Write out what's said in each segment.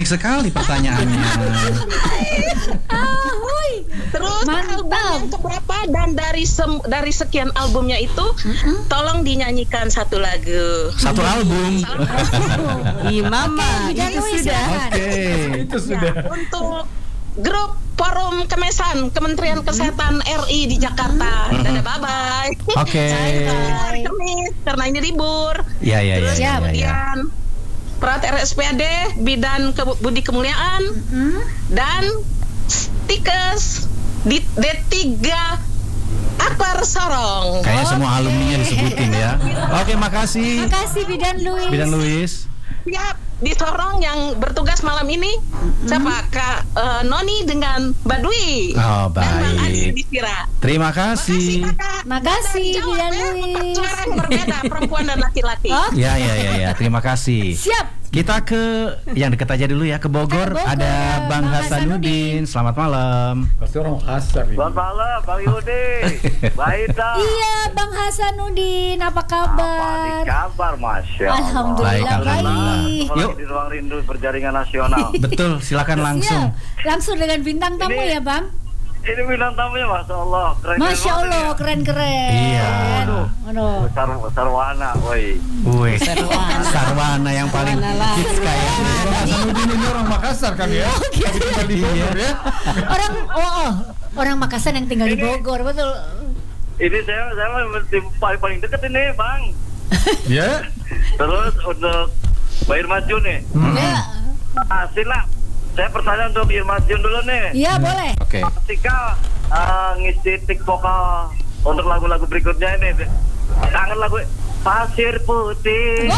sekali pertanyaannya. Terus album yang keberapa dan dari sekian albumnya itu tolong dinyanyikan satu lagu. Satu album. Mama, itu sudah. Itu sudah. Untuk grup Forum Kemesan Kementerian Kesehatan RI di Jakarta. Dadah, bye-bye. Oke. Hari Kamis karena ini libur. Iya. Kemudian Perawat RSPAD Bidan Budi Kemuliaan dan Stikes di D3 Akbar Sorong. Kayaknya semua alumninya disebutin ya. Oke, makasih. Makasih Bidan Luis. Siap, di Sorong yang bertugas malam ini siapa? Kak Noni dengan Mbak Dwi. Oh, dan Bang Adi baik. Distira. Terima kasih. Makasih Bidan Luis. Suara yang berbeda perempuan dan laki-laki. Ya. Terima kasih. Siap. Kita ke yang dekat aja dulu ya, ke Bogor. Ada Bang Hasanuddin. Selamat malam. Pasti orang kasar ini. Selamat malam, Bang Yudi. Baik dah. Iya, Bang Hasanuddin, apa kabar? Kabar, Masya Allah. Alhamdulillah baik. Yuk. Di ruang rindu berjaringan nasional. Betul, silakan langsung. Siap. Langsung dengan bintang tamu ya, Bang? Ini bintang tamunya, Masya Allah. Masya Allah, keren-keren. Iya. Aduh. Sarwana, woi. Wih, Sarwana yang paling hits kayaknya. Bang Hasanuddin ini orang Makassar kan ya? Tapi tinggal di Bogor ya. Orang Makassar yang tinggal di Bogor, betul. Ini saya paling dekat ini, Bang. Ya. Terus untuk Mbak Irma Jun nih. Ya. Sila. Saya pertanyaan untuk Irma Jun dulu nih. Iya, boleh. Oke. Ketika ngisi tik vokal untuk lagu-lagu berikutnya ini, kangen lagu Pasir Putih.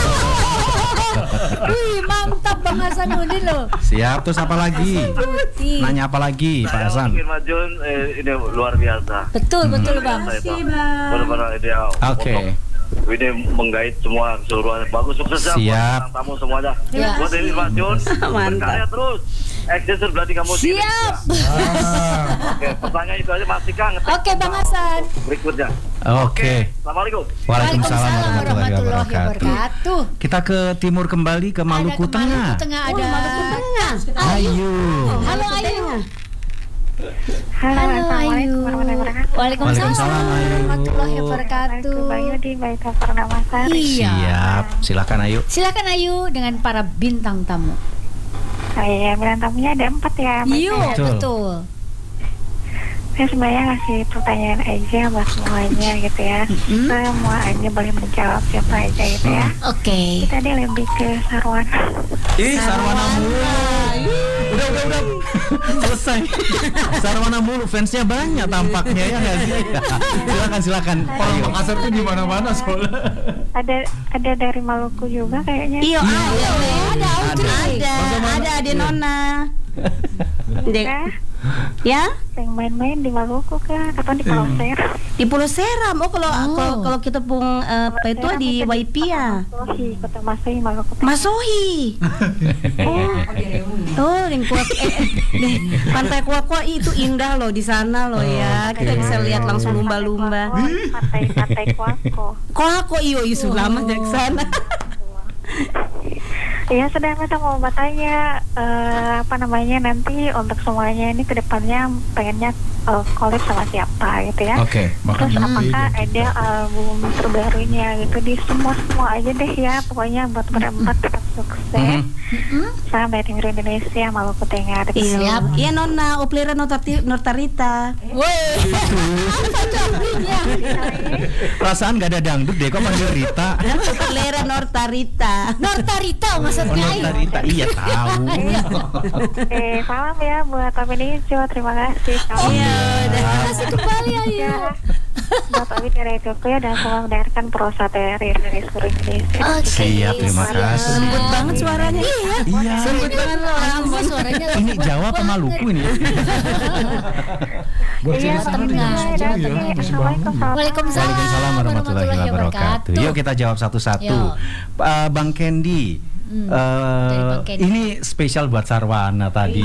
Wih, mantap Bang Hasanuddin loh. Siap, terus apa lagi? Putih. Nanya apa lagi, Pak Hasan? Irma Jun ini luar biasa. Betul Bang. Benar-benar ideal. Oke. Ini menggait semua keseluruhan. Bagus, sukses ya Siap. buat tamu semuanya. Ya. Buat Irma Jun, berkarya terus. Eksis berarti kamu di Siap. Indonesia. Oke, pertanyaan itu aja masih kangen. Oke, Bang Hasan. Berikutnya. Oke. Assalamualaikum. Waalaikumsalam warahmatullahi wabarakatuh. wabarakatuh. Kita ke timur kembali ke Maluku Tengah. Maluku Tengah ada. Ayu. Halo Ayu. Halo, Assalamualaikum warahmatullahi wabarakatuh. Waalaikumsalam warahmatullahi wabarakatuh. Mbak Yudi, Mbak Ita Purnamasari. Iya. Siap. Silakan Ayu. Silakan Ayu dengan para bintang tamu. Saya bintang tamunya ada 4 ya, Mbak. Iya, Betul. betul. Saya sebenarnya ngasih pertanyaan aja buat semuanya gitu ya. Semua aja boleh menjawab siapa aja gitu ya. Oke. Kita ada lebih ke Sarwana. Sarwana mulu. Udah. Selesai. Sarwana mulu, fansnya banyak tampaknya ya nggak sih? Silakan. Orang Makassar tuh di mana-mana soalnya. Ada dari Maluku juga kayaknya. Iya, Ada. ada Ade Nona. Ada Ya, yang main-main di Maluku kan atau di Pulau Seram. di Pulau Seram. Kalau kita pung apa itu di Waipia. Masohi, Kota Masohi, Maluku. Masohi. Oh, yang kuat Pantai Kuakwa itu indah loh di sana loh ya. Kita bisa lihat langsung lumba-lumba. Pantai Kuako. Kuako iyo lama dari sana. Ya sudah, kita mau bertanya nanti untuk semuanya ini kedepannya pengennya collab sama siapa gitu ya. Oke, Terus apakah ada album terbarunya gitu di semua aja deh ya, pokoknya buat berempat tetap sukses. Sampai di Indonesia, Maluku Tengah. Iya, iya Nona, Oplera Nortarita. Perasaan nggak ada dangdut deh, kok panggil Rita? Oplera Nortarita. Nortarita maksudnya. Nortarita, iya tahu. Salam ya buat Abi Nijo, terima kasih. Iya, Terima kasih kembali Ayu. Buat Abi dari Ethiopia dan semua mendengarkan prosa dari seluruh Indonesia. Siap, terima kasih. Lembut banget suaranya. Iya. Sembut banget loh. Semua suaranya. Ini Jawa apa Maluku ini? Iya, Assalamualaikum. Waalaikumsalam warahmatullahi wabarakatuh. Yuk kita jawab satu-satu. Bang Kendi. Bang Kendi. Ini spesial buat Sarwana tadi.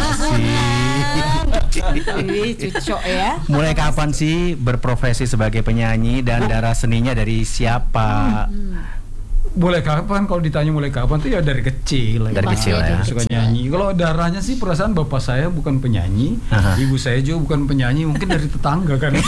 Cucok ya. Mulai kapan sih berprofesi sebagai penyanyi dan darah seninya dari siapa? mulai kapan? Kalau ditanya mulai kapan tuh ya dari kecil. Dari kecil ya. Suka nyanyi. Kalau darahnya sih perasaan bapak saya bukan penyanyi, ibu saya juga bukan penyanyi, mungkin dari tetangga kan.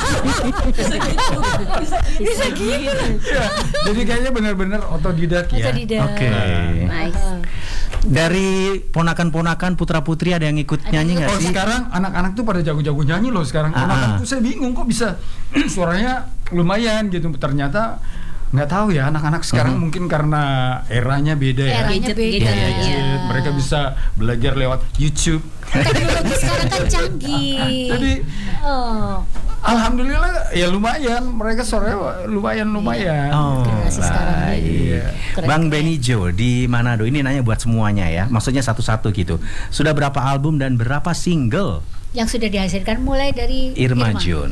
Bisa gitu. Ya, jadi kayaknya benar-benar otodidak ya. Oke. Nice. Dari ponakan-ponakan putra-putri ada yang ikut nyanyi nggak Oh sih? sekarang anak-anak tuh pada jago-jago nyanyi loh sekarang. Anak-anak tuh saya bingung kok bisa suaranya lumayan gitu. Ternyata nggak tahu ya anak-anak sekarang mungkin karena eranya beda ya. Eranya beda. Gadget, mereka bisa belajar lewat YouTube. Teknologi sekarang kan canggih. Jadi Oh, alhamdulillah ya lumayan, mereka suaranya lumayan. Oh, generasi sekarang baik. nih. Keren. Bang Benny Jo di Manado, ini nanya buat semuanya ya, maksudnya satu-satu gitu. Sudah berapa album dan berapa single yang sudah dihasilkan mulai dari Irma Jun?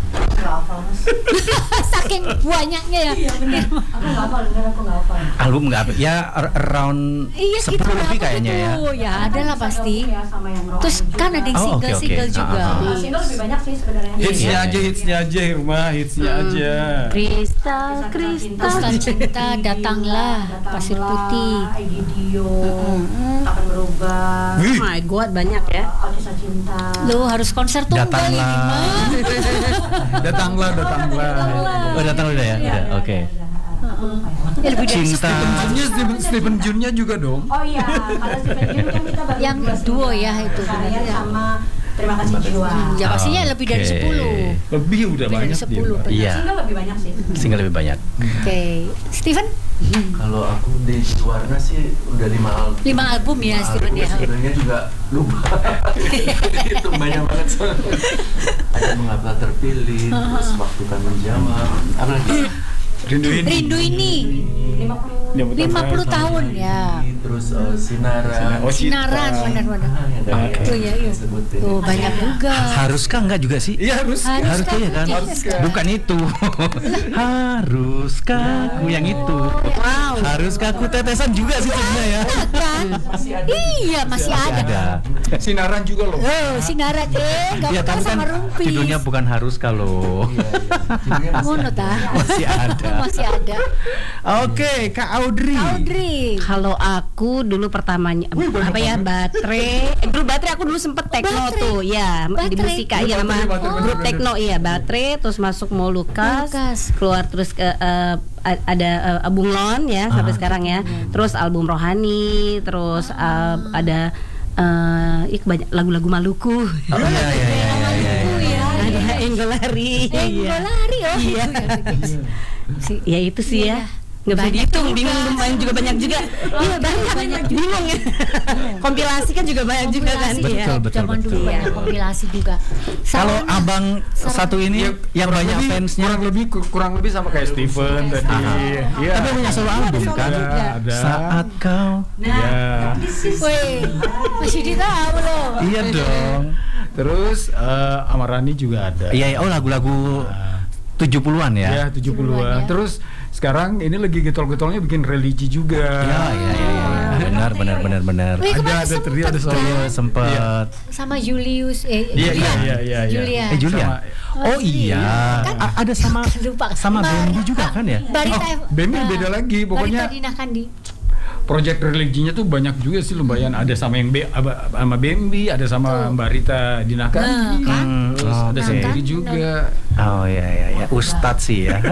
Saking banyaknya ya. Album nggak apa? Ya around 10 lebih kayaknya ya. Ya ada lah pasti. Terus kan ada yang Oh, oke, single oke. juga. Single lebih banyak sih sebenarnya. Hitsnya aja Irma, hitsnya aja. Kristal. Kristal cinta datanglah Pasir Putih. Egidio akan berubah. Wih. My God, banyak ya. Kisah cinta. Lo harus konser tunggal ini Datanglah. mah. Datanglah. Oh, datang udah ya? Udah, oke. Ya, lebih dari Cinta. Stephen Junnya juga dong. Oh iya, kalau Stephen Jun kan kita baru Yang dua duo single. ya itu. Saya sama Terima Kasih Jiwa. Ya pastinya lebih dari Oke. 10. Lebih udah Lebih dari banyak 10. dia. Iya, Single lebih banyak sih. single lebih banyak. Oke, Steven Kalau aku di Warna sih udah 5 album. 5 album ya Steven ya. Sebenarnya juga lupa. Itu banyak banget soalnya. Ada Mengapa Terpilih, terus Waktu Kan Menjawab. Apa lagi? Rindu ini 50 tahun ya. Terus Sinaran. Sinaran benar-benar. Oh iya iya. Oh banyak juga. Haruskah enggak juga sih? Iya harus. Haruskah ya kan? Haruskah. Bukan itu. Haruskah aku yang itu? Wow. Haruskah aku tetesan juga sih sebenarnya ya. Kan? Iya masih ada. Sinaran juga loh. Oh Sinaran nggak Ya betah tapi kan sama Rumpis. judulnya bukan Haruskah loh. Ngono ta? Masih ada. Masih ada. Oke, Kak Audrey. Audrey. Kalau aku dulu pertamanya apa ya baterai. Dulu aku dulu sempet techno Baterai. tuh ya di Baterai. musika ya sama Baterai. grup techno iya baterai terus masuk Molukas keluar terus ke ada Bunglon ya sampai sekarang ya terus album Rohani terus ada banyak lagu-lagu Maluku Oh iya iya iya. ada Enggolari Enggolari oh. iya ya itu sih ya nggak bisa Banyak dihitung juga. bingung lumayan juga banyak juga iya banyak bingung ya kompilasi kan juga banyak juga kan Kompilasi. iya Betul, Zaman dulu betul. banyak kompilasi juga. Kalau Sarana. abang satu ini yang kurang banyak lebih- fansnya, kurang lebih sama kayak Steven tadi. Iya. tapi punya solo album kan? Ada. Saat kau. Ya. Wih, masih ditahu loh. Iya dong. Terus Amarani juga ada. Iya, oh lagu-lagu 70-an ya. Ya 70-an. ya. Terus sekarang ini lagi getol-getolnya bikin religi juga. Iya. Benar. Wih, kemarin Ada trio, ada solo. Iya, sempet. sama Julius Iya. Julia. Julia. Sama- Oh iya. Ada sama Lupa. Bambi juga kan ya? Barita Bambi beda lagi, pokoknya Barita Dina Kandi. project religinya tuh banyak juga sih lumayan. Ada sama yang sama Bambi, ada sama Mbak Rita Dinakandi. Terus ada oke. sendiri juga. Oh iya. Ustadz sih ya.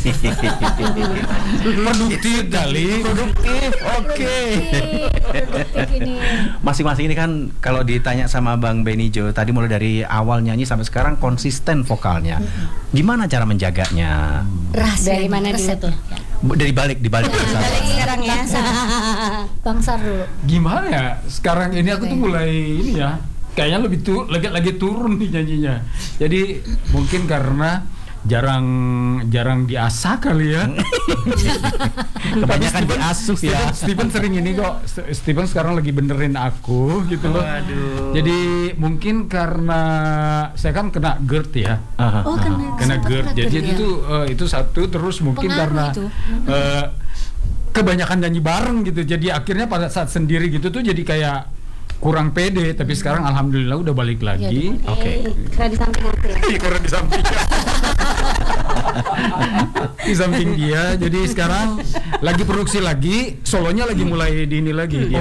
Produktif kali. Produktif. Oke. Produktif ini. Masing-masing ini kan kalau ditanya sama Bang Benny Jo tadi mulai dari awal nyanyi sampai sekarang konsisten vokalnya. Gimana cara menjaganya? Rahasia Dari mana dulu resepnya. tuh? Dari balik sekarang ya Bang Sar dulu. Gimana ya? Sekarang ini aku tuh mulai ini ya. Kayaknya lagi turun nih nyanyinya. Jadi mungkin karena jarang diasah kali ya. Kebanyakan diasuh ya. Steven sering ini kok. Steven sekarang lagi benerin aku gitu loh. Waduh. Jadi mungkin karena saya kan kena GERD ya. Oh kena Kena GERD. Jadi itu satu terus mungkin Pengaruh karena itu. kebanyakan nyanyi bareng gitu. Jadi akhirnya pada saat sendiri gitu tuh jadi kayak kurang pede, tapi sekarang alhamdulillah udah balik lagi. Oke. karena di samping aku ya Karena di samping. Di samping dia, jadi sekarang lagi produksi lagi, solonya lagi mulai di ini lagi. Dia.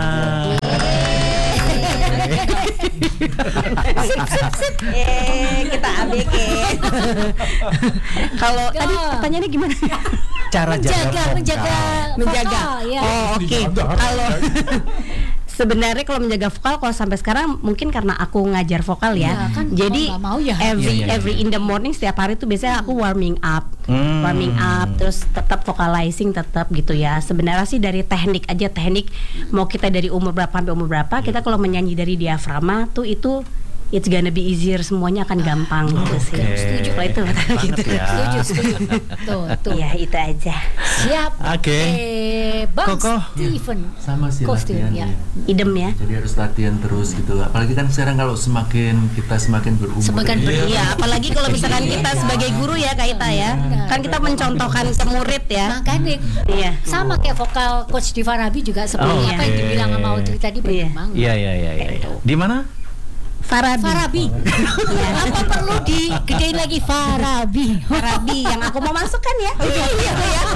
Kita ABG. Kalau tadi pertanyaannya gimana? Cara jaga menjaga vokal, ya. Oh, oke. Kalau sebenarnya kalau menjaga vokal, kalau sampai sekarang mungkin karena aku ngajar vokal ya. Iya, kan Jadi mau nggak mau ya. every in the morning setiap hari tuh biasanya aku warming up, terus tetap vocalizing tetap gitu ya. Sebenarnya sih dari teknik aja, teknik mau kita dari umur berapa sampai umur berapa, kita kalau menyanyi dari diafragma tuh itu it's gonna be easier, semuanya akan gampang gitu sih. Setuju kalau itu gitu. Ya. Setuju. Tuh. Ya itu aja. Siap. Oke. Bang Koko. Steven. Sama sih Kostum, latihan ya. Idem ya. Jadi harus latihan terus gitu. Apalagi kan sekarang kalau kita semakin berumur. Semakin berumur. Iya, apalagi kalau misalkan kita sebagai guru ya Kak Ita ya. Kan kita mencontohkan ke murid ya. Makanya Iya. sama kayak vokal Coach Diva Rabi juga seperti Oh, apa yang oke. dibilang sama Audrey tadi benar banget. Iya. Di mana? Farabi. Apa perlu digedein lagi Farabi? Farabi yang aku mau masukkan ya. Iya.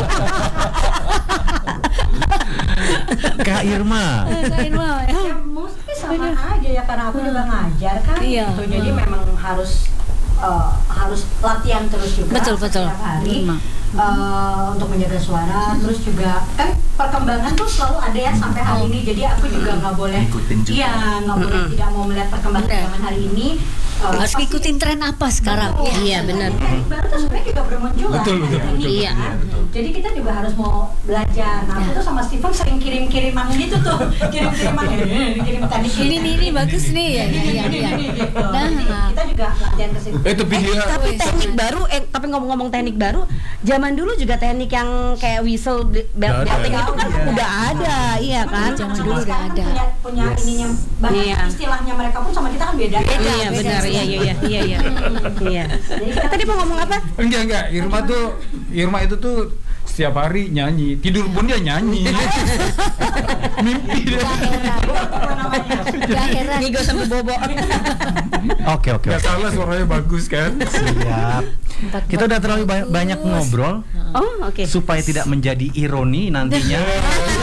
Kak Irma. Ya mesti sama aja ya, karena aku juga ngajar kan. Iya. Gitu. Jadi memang harus latihan terus juga. Betul. Setiap hari. Untuk menjaga suara, terus juga kan perkembangan tuh selalu ada ya sampai hari ini. Jadi aku juga nggak boleh, Ikutin juga. iya nggak boleh tidak mau melihat perkembangan hari ini. Harus pasti- ngikutin tren apa sekarang? Iya benar. Teknik baru tuh sebenarnya juga bermunculan. Betul. Iya. Jadi kita juga harus mau belajar. Nah, aku tuh sama Steven sering kirim-kiriman gitu tuh, kirim-kiriman kirim tadi Ini bagus nih ya. Iya. gitu. Nah. Jadi kita juga latihan ke situ. Tapi dia Tapi teknik baru, tapi ngomong-ngomong teknik baru, zaman dulu juga teknik yang kayak whistle belting itu kan udah ada, iya kan? Zaman Cuma dulu udah sekarang ada. punya ininya banyak Iya. istilahnya mereka pun sama kita kan beda. Iya benar, iya. Kita tadi mau ngomong apa? enggak. Irma itu tuh setiap hari nyanyi, tidur pun dia nyanyi. Mimpi dia. Gak heran. Ngigo sampai bobo. Oke. Gak salah, suaranya bagus kan. Siap. Kita udah terlalu banyak ngobrol Oh, oke. supaya tidak menjadi ironi nantinya.